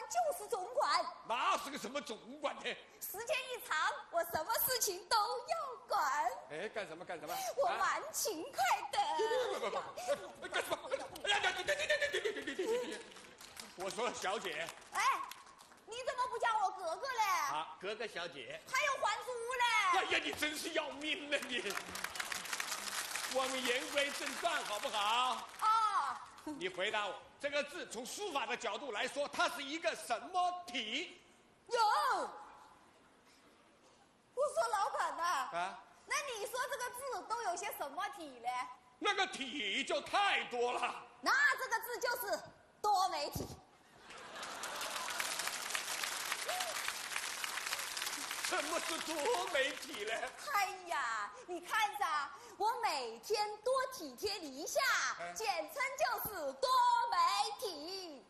就是总管。 那是个什么总管呢？ 时间一长，我什么事情都要管。 哎，干什么？ 我蛮勤快的。 不，干什么？哎呀，对！我说小姐。 哎，你怎么不叫我哥哥嘞？ 啊，哥哥小姐。 还有还珠嘞？ 哎呀，你真是要命了你！我们言归正传，好不好？ 啊。 你回答我，这个字从书法的角度来说，它是一个什么体？ 有。我说老板呐。 啊。 那你说这个字都有些什么体嘞？ 那个体就太多了。 那这个字就是多媒体。 什么是多媒体呢？ 哎呀，你看着，我每天多体贴你一下，简称就是多媒体。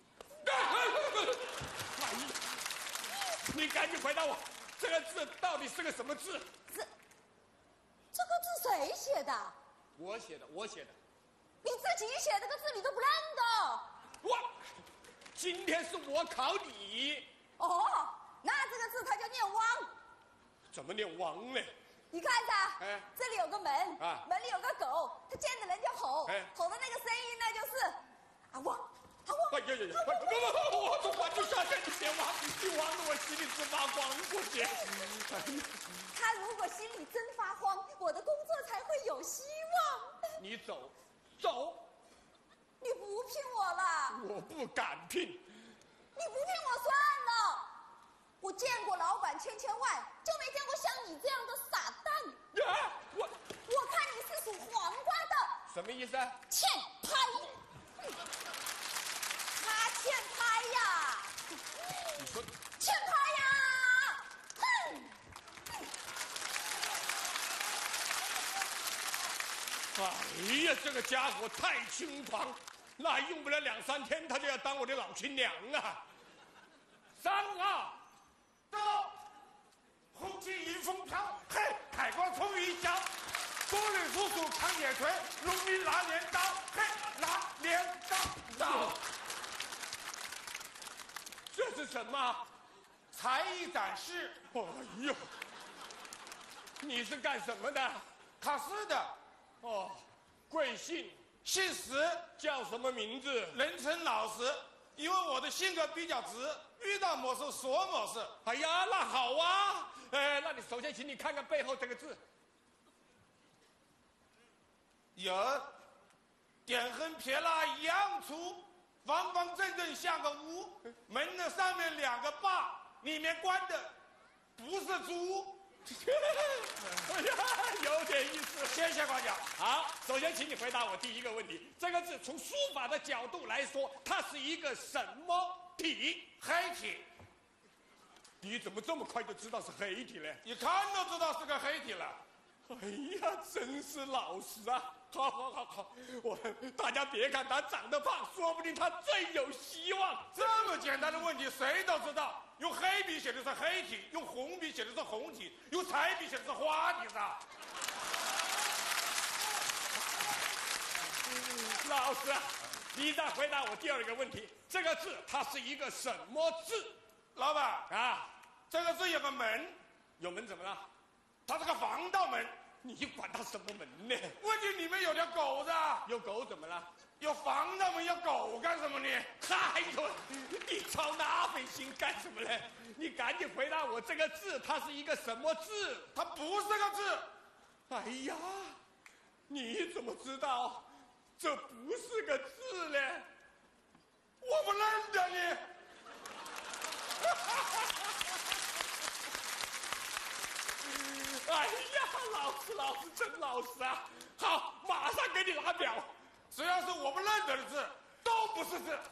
哎呀，你赶紧回答我，这个字到底是个什么字？ 这个字谁写的？ 我写的。 你自己写这个字你都不认得？ 我，今天是我考你。 哦，那这个字它就念汪。 怎么念汪呢？ 你看着，这里有个门，门里有个狗，它见着人就吼，吼的那个声音呢就是啊汪啊汪。 哎呀，我总管就下线，你别汪，你汪得我心里直发慌过去。 他如果心里真发慌，我的工作才会有希望。 你走。 你不聘我了？ 我不敢聘。 你不聘我算了。我见过老板千万，就没见过像你这样的傻蛋。 啊！ 我看你是属黄瓜的。 什么意思？ 欠拍。他欠拍呀！ 你说欠拍呀！哼！ 哎呀，这个家伙太轻狂，那用不了2、3天，他就要当我的老亲娘啊！3、2， 到！红旗迎风飘，嘿，海光冲云霄，多吕叔叔扛铁锤，农民拿镰刀，嘿，拿镰刀。 这是什么？ 才艺展示。 哎呦，你是干什么的？ 考试的。 哦，贵姓？ 姓石， 叫什么名字？ 人称老石，因为我的性格比较直，遇到某事说某事。 哎呀，那好啊，那你首先请你看看背后这个字。 有，点横撇捺一样粗，方方正正像个屋，门的上面2个把，里面关的不是猪。 哎呀，有点意思。 谢谢夸奖。 好，首先请你回答我第一个问题：这个字从书法的角度来说，它是一个什么体？ 黑体。 你怎么这么快就知道是黑体呢？ 一看都知道是个黑体了。 哎呀，真是老实啊！好，大家别看他长得胖，说不定他最有希望。 这么简单的问题谁都知道，用黑笔写的是黑体，用红笔写的是红体，用彩笔写的是花体上。 老师啊，你再回答我第二个问题：这个字它是一个什么字？ 老板啊， 这个字有个门， 有门怎么了？ 它是个防盗门。 你管它什么门呢？ 问题里面有条狗子。 有狗怎么了？ 有防盗门，有狗干什么呢？ 哎呦，你操那份心干什么呢？你赶紧回答我，这个字它是一个什么字？ 它不是个字。 哎呀，你怎么知道这不是个字呢？ 我不认得你。 哎呀，老师真老实啊！好，马上给你拿表。 只要是我不认得的字，都不是字。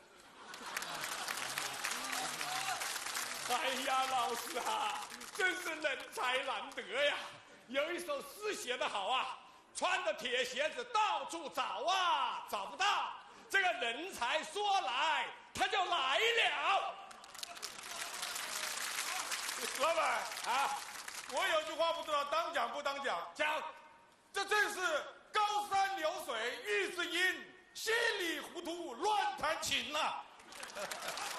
哎呀，老师啊，真是人才难得呀！有一首诗写得好啊，穿着铁鞋子到处找啊，找不到。这个人才说来，他就来了。 老板啊，我有句话不知道当讲不当讲。 讲， 这正是高山流水遇知音，稀里糊涂乱弹琴啊。